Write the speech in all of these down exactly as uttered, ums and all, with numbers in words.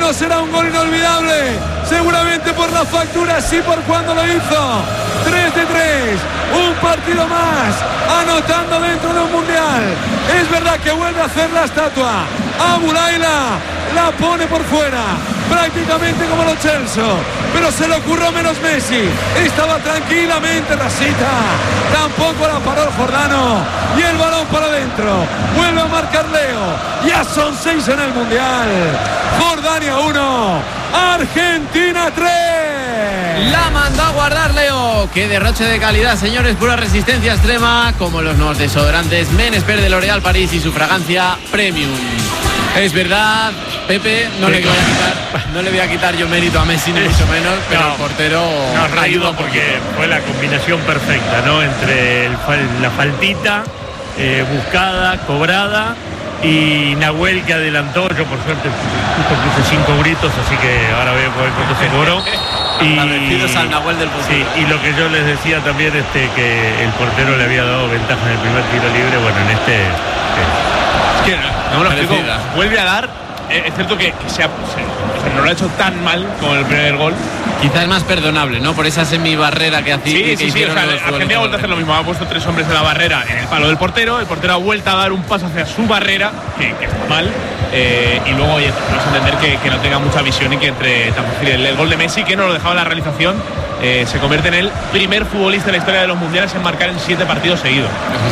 no será un gol inolvidable, seguramente por la factura, sí por cuando lo hizo. Tres de tres, un partido más, anotando dentro de un mundial. Es verdad que vuelve a hacer la estatua. Abu Layla la pone por fuera, prácticamente como los Chelsea, pero se le ocurrió menos Messi. Estaba tranquilamente Rasita, tampoco la paró el jordano, y el balón para adentro. Vuelve a marcar Leo, ya son seis en el mundial. Jordania uno, Argentina tres. La mandó a guardar Leo. Qué derroche de calidad, señores. Pura resistencia extrema, como los nuevos desodorantes Men-Expert de L'Oréal París y su fragancia Premium. Es verdad, Pepe, no le voy a quitar, no le voy a quitar yo mérito a Messi, ni mucho menos, pero no, el portero no ayudó porque fue la combinación perfecta, ¿no? Entre el, la faltita eh, buscada, cobrada, y Nahuel que adelantó. Yo por suerte justo puse cinco gritos, así que ahora veo cuánto se cobró. Y agradecidos al Nahuel del futuro. Sí, y lo que yo les decía también, este, que el portero le había dado ventaja en el primer tiro libre, bueno, en este... Eh, es que no me lo explico, vuelve a dar. Es cierto que, que se ha, se, no lo ha hecho tan mal como el primer gol. Quizás es más perdonable, ¿no? Por esa semibarrera que hacía. Sí, que sí, sí. O sea, Argentina ha vuelto a hacer lo mismo. Ha puesto tres hombres en la barrera en el palo del portero. El portero ha vuelto a dar un paso hacia su barrera, que, que está mal. Eh, y luego, oye, vamos a entender que, que no tenga mucha visión y que entre tan fácil el, el gol de Messi, que no lo dejaba en la realización, eh, se convierte en el primer futbolista en la historia de los mundiales en marcar en siete partidos seguidos.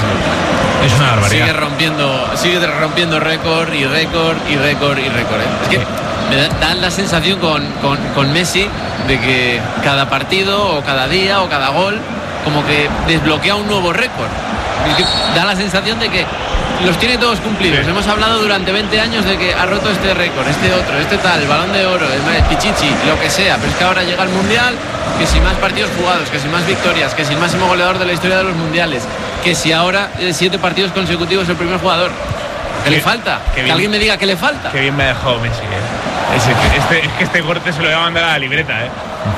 Es una barbaridad. Sigue rompiendo, sigue rompiendo récord y récord y récord y récord. ¿eh? Es que me da, da la sensación con, con, con Messi de que cada partido o cada día o cada gol como que desbloquea un nuevo récord. Es que da la sensación de que los tiene todos cumplidos. Sí. Hemos hablado durante veinte años de que ha roto este récord, este otro, este tal, el Balón de Oro, el Pichichi, lo que sea. Pero es que ahora llega el Mundial, que si más partidos jugados, que si más victorias, que si el máximo goleador de la historia de los mundiales, que si ahora eh, siete partidos consecutivos el primer jugador. ¿Qué le falta? Que bien, alguien me diga qué le falta. Qué bien me ha dejado Messi, ¿eh? Es, que este, es que este corte se lo voy a mandar a la libreta, ¿eh?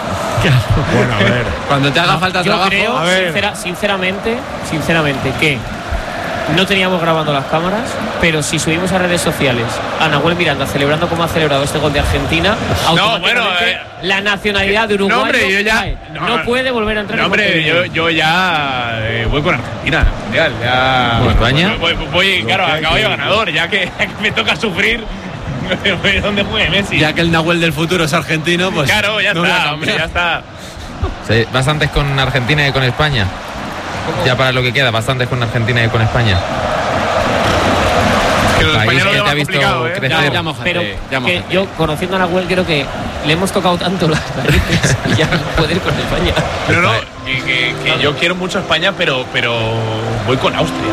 Bueno, a ver. Cuando te haga no, falta yo trabajo. Creo, a ver. Sincera, sinceramente, sinceramente, que no teníamos grabando las cámaras, pero si subimos a redes sociales a Nahuel Miranda celebrando como ha celebrado este gol de Argentina, no, bueno, eh, la nacionalidad de Uruguay no, hombre, yo ya, no, no puede volver a entrar. No, hombre, yo, yo ya eh, voy con Argentina, mundial, ya. ¿Con España? Voy, voy, voy claro, a caballo ganador, ya que, ya que me toca sufrir. ¿Dónde juegue Messi? Ya que el Nahuel del futuro es argentino, pues. Claro, ya no está, hombre, ya está. Sí, bastantes con Argentina y con España. Ya para lo que queda, bastantes con Argentina y con España. Que el país que te ha visto ¿eh? crecer. Ya, ya pero ya que yo, conociendo a Nahuel, creo que le hemos tocado tanto las narices y ya no puede ir con España. No, no, que, que, que yo quiero mucho a España, pero, pero voy con Austria.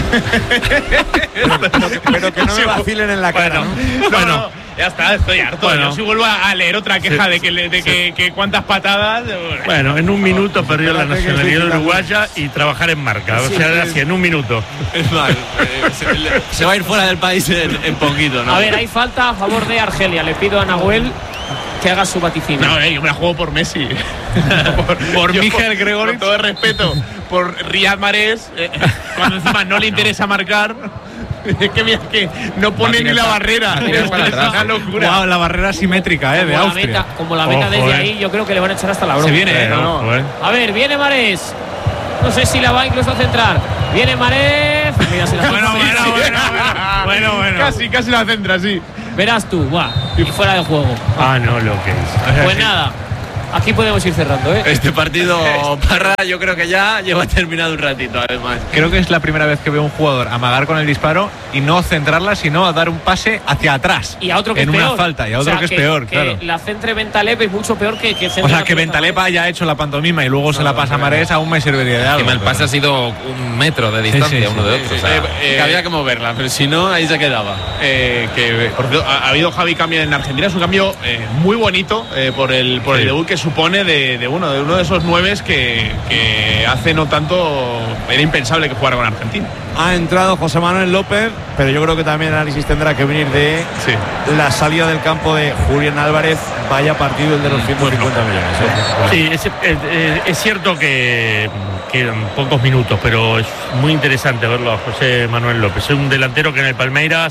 pero, pero, pero que no me vacilen en la cara. Bueno, ¿no? Bueno, no, ya está, estoy harto. Bueno. Yo si vuelvo a leer otra queja sí, de que, de que, sí. que cuántas patadas. Bueno, en un minuto no, perdió la nacionalidad uruguaya y trabajar en marca. O sea, así, en un minuto. Es mal. Eh, se, se va a ir fuera del país en, en poquito, ¿no? A ver, hay falta a favor de Argelia. Le pido a Nahuel que haga su vaticinio. No, eh, yo me la juego por Messi. por por Miguel Gregor, con todo el respeto. Por Riyad Mahrez, eh, cuando encima no le interesa marcar. Es que mira, que no pone ni la barrera. Es una locura. Wow, la barrera simétrica, eh, de como Austria. La meta, como la meta Ojo, desde eh. ahí, yo creo que le van a echar hasta la broma. Se viene, eh, no, no, no. eh. A ver, viene Mahrez. No sé si la va incluso a centrar. Viene Mahrez. Mira, se la bueno, bueno, bueno, bueno, bueno, bueno. Casi, casi la centra, sí. Verás tú, guau. Y fuera de juego. Ah, no, lo que es. Pues nada. Aquí podemos ir cerrando, ¿eh? Este partido, Parra, yo creo que ya lleva terminado un ratito, además. Creo que es la primera vez que veo un jugador amagar con el disparo y no centrarla, sino a dar un pase hacia atrás. Y a otro que en es peor. una falta, y a otro o sea, que es que, peor, que claro. La centre Bentaleb es mucho peor que, que O sea, que Bentaleb haya hecho la pantomima y luego no, se la pasa a Mahrez, aún me serviría de algo. El pase ha sido un metro de distancia, sí, sí, uno sí, de otro. Sí, o sea, eh, eh, que había que moverla, pero si no, ahí se quedaba. Eh, que por cierto, ha, ha habido Javi cambio en Argentina, es un cambio eh, muy bonito eh, por el por sí. el debut que supone de, de uno de uno de esos nueves que, que hace no tanto era impensable que jugara con Argentina. Ha entrado José Manuel López, pero yo creo que también el análisis tendrá que venir de sí. la salida del campo de Julián Álvarez. Vaya partido el de los ciento cincuenta millones. ¿eh? Sí, es, es, es cierto que quedan pocos minutos, pero es muy interesante verlo a José Manuel López. Es un delantero que en el Palmeiras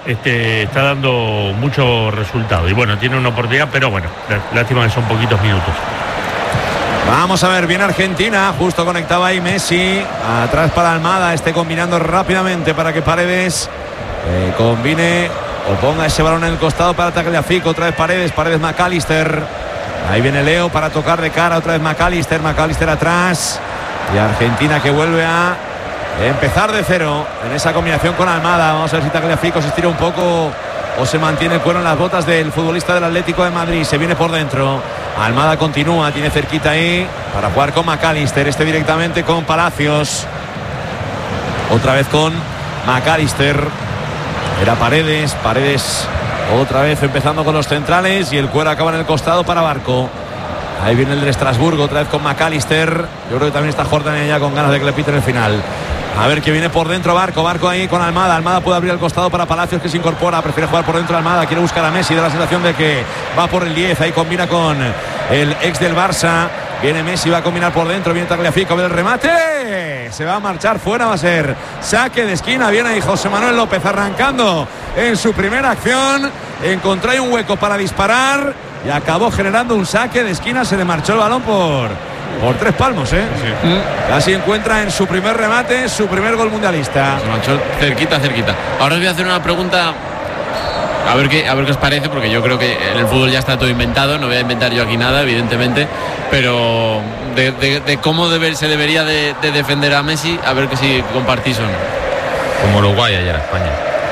este, está dando mucho resultado. Y bueno, tiene una oportunidad, pero bueno, lástima que son poquitos minutos. Vamos a ver, viene Argentina, justo conectaba ahí Messi, atrás para Almada, este combinando rápidamente para que Paredes eh, combine o ponga ese balón en el costado para Tagliafico, otra vez Paredes, Paredes McAllister, ahí viene Leo para tocar de cara, otra vez McAllister, McAllister atrás, y Argentina que vuelve a empezar de cero en esa combinación con Almada. Vamos a ver si Tagliafico se estira un poco o se mantiene el cuero en las botas del futbolista del Atlético de Madrid. Se viene por dentro, Almada continúa, tiene cerquita ahí para jugar con McAllister, este directamente con Palacios, otra vez con McAllister, era Paredes, Paredes otra vez empezando con los centrales y el cuero acaba en el costado para Barco. Ahí viene el de Estrasburgo, otra vez con McAllister. Yo creo que también está Jordania ya con ganas de que le piten el final. A ver que viene por dentro Barco, Barco ahí con Almada. Almada puede abrir el costado para Palacios, que se incorpora, prefiere jugar por dentro Almada, quiere buscar a Messi, da la sensación de que va por el diez, ahí combina con el ex del Barça. Viene Messi, va a combinar por dentro, viene Tagliafico, ve el remate, se va a marchar fuera, va a ser saque de esquina. Viene ahí José Manuel López arrancando en su primera acción, encontró ahí un hueco para disparar y acabó generando un saque de esquina. Se le marchó el balón por Por tres palmos, ¿eh? Sí. Casi encuentra en su primer remate su primer gol mundialista. Se marchó cerquita, cerquita. Ahora os voy a hacer una pregunta, a ver qué, a ver qué os parece, porque yo creo que en el fútbol ya está todo inventado. No voy a inventar yo aquí nada, evidentemente, pero de, de, de cómo debe, se debería de, de defender a Messi, a ver que si compartís o no. Como Uruguay ayer a España.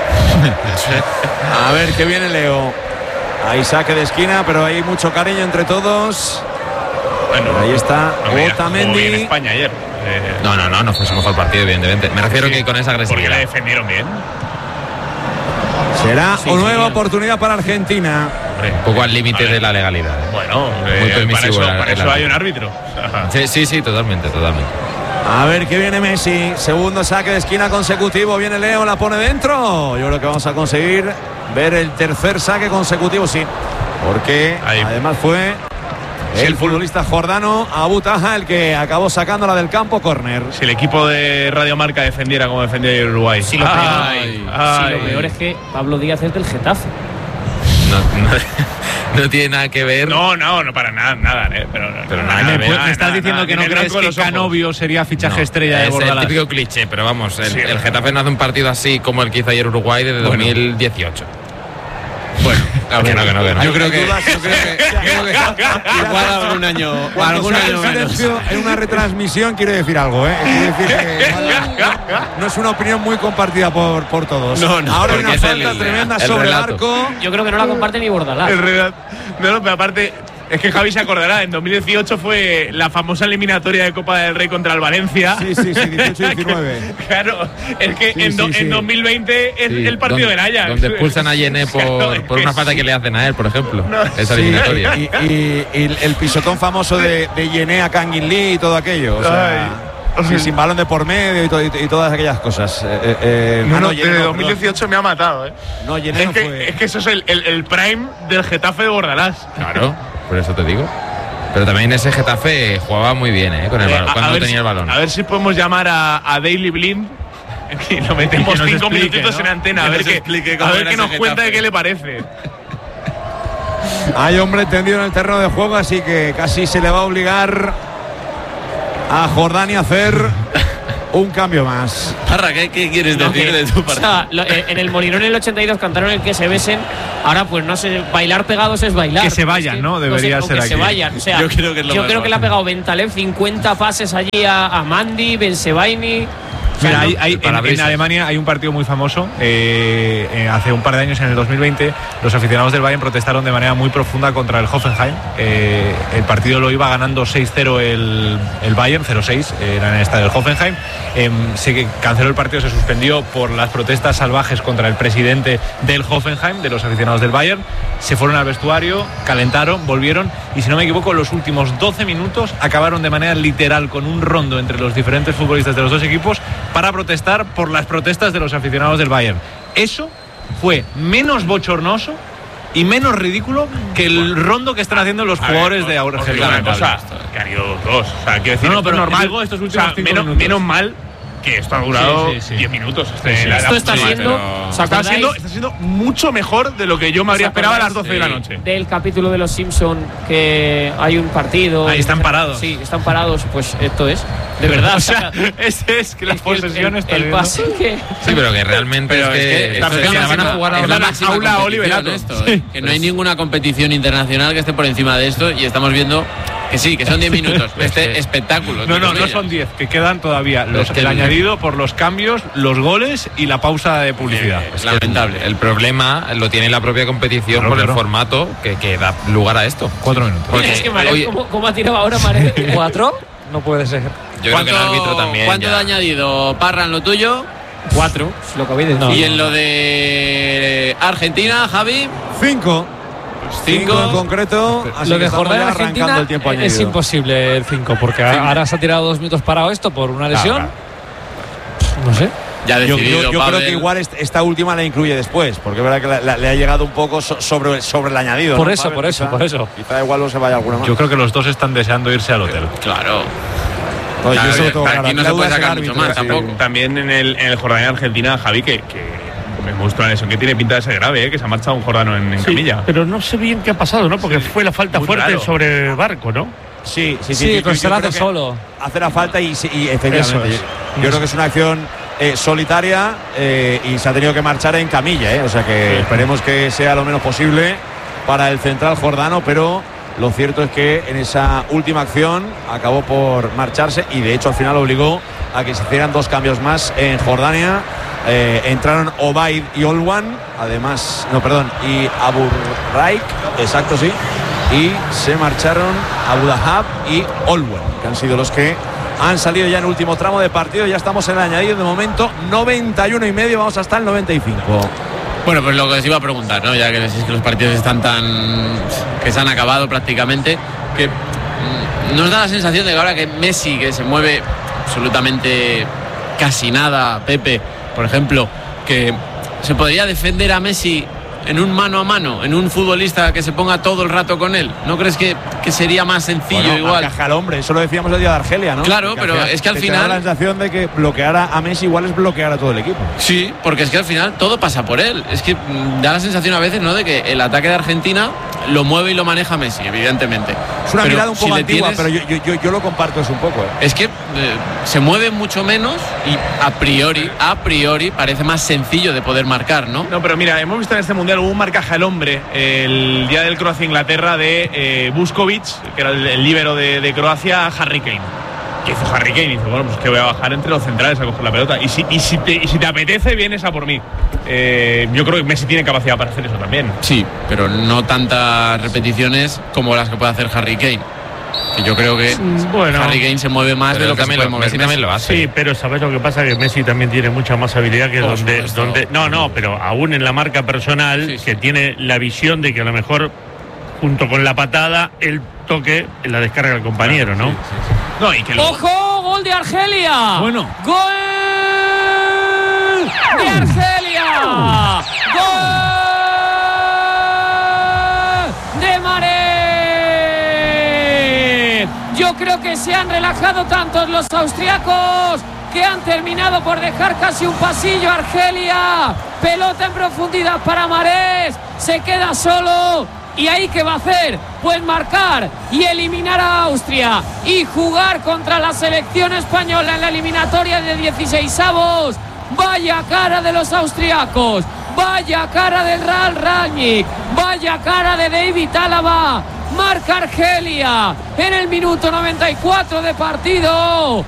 A ver qué viene Leo. Ahí saque de esquina, pero hay mucho cariño entre todos. Bueno, ahí está no Otamendi en España ayer. Eh, no, no, no, no fue su mejor partido, evidentemente. Me refiero sí, que con esa agresividad. Porque la defendieron bien. Será sí, una nueva sí, oportunidad para Argentina. Hombre, un poco al límite de la legalidad. ¿eh? Bueno, muy eh, permisivo. Para eso, para eso hay un árbitro. Sí, sí, sí, totalmente, totalmente. A ver qué viene Messi. Segundo saque de esquina consecutivo. Viene Leo, la pone dentro. Yo creo que vamos a conseguir ver el tercer saque consecutivo, sí. Porque ahí, además fue el, el futbolista jordano Abu Taha el que acabó sacándola del campo, córner. Si el equipo de Radio Marca defendiera como defendía el Uruguay. Sí, lo, peor, ay, ay. Sí, lo peor es que Pablo Díaz es del Getafe. No, no, no tiene nada que ver. No, no, no para nada, nada, eh, pero, pero nada, me, nada, me estás nada, diciendo nada, que no crees que Canovio sería fichaje no, estrella de Bordalás. Es el típico cliché, pero vamos, el, sí, el Getafe no hace un partido así como el que hizo ayer Uruguay desde bueno. dos mil dieciocho. Bueno, a ver, que no, que no, que no. Yo creo que, yo creo que, creo que igual algún año, algún año menos. En una retransmisión quiero decir algo, ¿eh? Quiero decir que no, no es una opinión muy compartida por, por todos. No, no. Ahora hay una falta el, tremenda el sobre relato. Barco. Yo creo que no la comparte ni Bordalás. El relato. No, no, pero aparte. Es que Javi se acordará, en dos mil dieciocho fue la famosa eliminatoria de Copa del Rey contra el Valencia. Sí, sí, sí, dieciocho diecinueve. Claro, es que sí, en, do, sí, sí. en dos mil veinte es sí, el partido donde, del Ajax. Donde expulsan a Yené por, claro, por una falta que le hacen a él, por ejemplo. No, esa sí, eliminatoria. Y, y, y el pisotón famoso de, de Yené a Kangin Lee y todo aquello. O sea, sí, sin balón de por medio y, to, y, y todas aquellas cosas. Eh, eh, no, no, Yené, de dos mil dieciocho perdón. Me ha matado, ¿eh? No, Yené es, no que, fue... es que eso es el, el, el prime del Getafe de Bordalás. Claro, por eso te digo. Pero también ese Getafe jugaba muy bien, ¿eh? Con el balón, eh, cuando no tenía si, el balón. A ver si podemos llamar a, a Daily Blind y lo metemos y cinco explique, minutitos ¿no? en antena. Que a ver, que, a ver qué nos cuenta de qué le parece. Hay hombre tendido en el terreno de juego, así que casi se le va a obligar a Jordania a hacer un cambio más. Parra, ¿qué, qué quieres no, decir que, de tu parte? O sea, lo, en el Molinón en el ochenta y dos cantaron el que se besen. Ahora pues no sé, bailar pegados es bailar. Que se vayan, es que, ¿no? Debería no sé, ser que aquí. se vayan. O sea, yo creo que, es lo yo creo que le ha pegado Bentaleb cincuenta pases allí a, a Mandi, Bensebaini. Mira, hay, hay, en, en Alemania hay un partido muy famoso. Eh, eh, hace un par de años, en el dos mil veinte, los aficionados del Bayern protestaron de manera muy profunda contra el Hoffenheim. Eh, el partido lo iba ganando seis cero el, el Bayern, cero seis, eh, era en el estadio del Hoffenheim. Eh, se canceló el partido, se suspendió por las protestas salvajes contra el presidente del Hoffenheim, de los aficionados del Bayern. Se fueron al vestuario, calentaron, volvieron y, si no me equivoco, los últimos doce minutos acabaron de manera literal con un rondo entre los diferentes futbolistas de los dos equipos para protestar por las protestas de los aficionados del Bayern. Eso fue menos bochornoso y menos ridículo que el rondo que están haciendo los jugadores de Argentina. Que han ido dos. O sea, quiero decir, no, no, pero normal. Digo, estos últimos o sea, cinco menos, minutos. menos mal que esto ha durado diez sí, sí, sí. minutos. Este, sí, la, esto la, está sí, siendo, pero está siendo está siendo mucho mejor de lo que yo me habría esperado a las doce de la noche. Del capítulo de Los Simpson que hay un partido. Ahí están parados. Sí, están parados. Pues esto es. De verdad. O sea, ese es que las posesiones. El, el, el pase que. Sí, pero que realmente pero es que, es que esto es que la van a jugar es ahora. la máxima aula competición Oliverato. esto, Sí. eh, que no hay ninguna competición internacional que esté por encima de esto y estamos viendo que sí, que son diez minutos. Este espectáculo. No, no, no comillas. son diez, que quedan todavía los, Es que el el- añadido por los cambios, los goles y la pausa de publicidad. Es lamentable. El problema lo tiene la propia competición Claro, por claro. el formato que, que da lugar a esto. Cuatro minutos. Porque, es que Marés, oye, ¿cómo, ¿cómo ha tirado ahora Marés? ¿Cuatro? No puede ser. yo creo que el árbitro también. ¿Cuánto ya- de añadido? Parra en lo tuyo. Cuatro, es lo que habéis dicho. No. Y en lo de Argentina, Javi. Cinco. Cinco. Cinco en concreto. Así Lo que de estamos Jordania ya arrancando Argentina el tiempo es añadido. imposible el cinco, porque ahora se ha tirado dos minutos parado esto por una lesión. Claro, No sé. Ya Yo, decidido. yo- yo Pavel. creo que igual est- esta última la incluye después, porque es verdad que la- la- le ha llegado un poco so- sobre, sobre el añadido. Por ¿no, eso, Pavel? por eso, Quizá- por eso. Quizá igual no se vaya alguna más. Yo creo que los dos están deseando irse al hotel. Claro. No, yo Claro, eso lo tengo aquí claro. no La se duda puede es el sacar mucho árbitro, más, sí. tampoco. También en el, en el Jordania-Argentina, Javi, que, que me muestra una lesión que tiene pinta de ser grave, ¿eh? Que se ha marchado un jordano en, en Sí, camilla. pero no sé bien qué ha pasado, ¿no? Porque fue la falta muy fuerte raro. sobre Barco, ¿no? Sí, sí, sí. Sí, yo- pero yo se la creo hace que solo. Hace la falta y, sí, y efectivamente. Eso es. Yo creo que es una acción eh, solitaria eh, y se ha tenido que marchar en camilla, ¿eh? O sea que esperemos que sea lo menos posible para el central jordano, pero lo cierto es que en esa última acción acabó por marcharse y de hecho al final obligó a que se hicieran dos cambios más en Jordania. Eh, entraron Obaid y Olwan, además, no, perdón, y Abu Raik, exacto, sí. Y se marcharon Abu Dahab y Olwan, que han sido los que han salido ya en el último tramo de partido. Ya estamos en el añadido de momento, noventa y uno y medio, vamos hasta el noventa y cinco. Bueno, pues lo que os iba a preguntar, ¿no? Ya que, es que los partidos están tan. que se han acabado prácticamente, que mm, nos da la sensación de que ahora que Messi, que se mueve absolutamente casi nada, Pepe, por ejemplo, que se podría defender a Messi en un mano a mano, en un futbolista que se ponga todo el rato con él. ¿No crees que, que sería más sencillo Bueno, igual? marcaje al hombre, eso lo decíamos el día de Argelia, ¿no? Claro, Que pero es que al te final- da la sensación de que bloquear a, a Messi igual es bloquear a todo el equipo. Sí, porque es que al final todo pasa por él. Es que mm, da la sensación a veces, ¿no?, de que el ataque de Argentina lo mueve y lo maneja Messi, evidentemente. Es una Pero mirada un si poco le antigua, tienes- pero yo, yo, yo, yo lo comparto eso un poco. ¿eh? Es que eh, se mueve mucho menos y a priori, a priori parece más sencillo de poder marcar, ¿no? No, pero mira, hemos visto en este mundial hubo un marcaje al hombre el día del Croacia-Inglaterra de eh, Vuskovic, que era el, el líbero de, de Croacia, a Harry Kane. ¿Qué hizo Harry Kane? Y dice, bueno, pues que voy a bajar entre los centrales a coger la pelota. Y si, y si, te, y si te apetece, vienes a por mí. Eh, yo creo que Messi tiene capacidad para hacer eso también. Sí, pero no tantas repeticiones como las que puede hacer Harry Kane. Que yo creo que Bueno. Harry Kane se mueve más Pero de lo que se también puede lo- mover Messi también lo hace. Sí, pero ¿sabes lo que pasa? Que Messi también tiene mucha más habilidad que Por donde, supuesto. donde. No, no, pero aún en la marca personal, Sí, sí. que tiene la visión de que a lo mejor, junto con la patada, el toque la descarga al compañero, ¿no? No, y que luego- ¡Ojo! ¡Gol de Argelia! Bueno. ¡Gol de Argelia! ¡Gol de Maré! Yo creo que se han relajado tantos los austriacos que han terminado por dejar casi un pasillo a Argelia. Pelota en profundidad para Marés. Se queda solo. ¿Y ahí qué va a hacer? Pues marcar y eliminar a Austria y jugar contra la selección española en la eliminatoria de dieciseisavos. Vaya cara de los austriacos, vaya cara del Ralf Rangnick, vaya cara de David Alaba. Marca Argelia en el minuto noventa y cuatro de partido.